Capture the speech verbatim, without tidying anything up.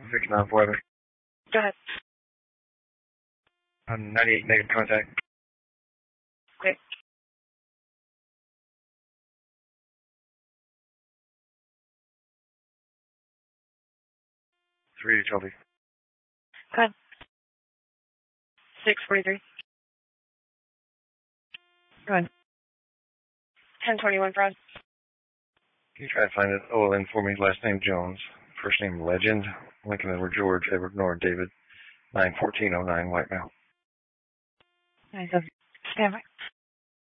Vic nine four. Go ahead. Um, ninety-eight negative contact. Okay. three twelve. Go ahead. six forty-three. Go ahead. ten twenty-one fraud. Can you try to find it? O L N for me, last name Jones, first name Legend, Lincoln Edward George, Edward Nord David, nine fourteen oh nine, white male. nine seven. Stand by.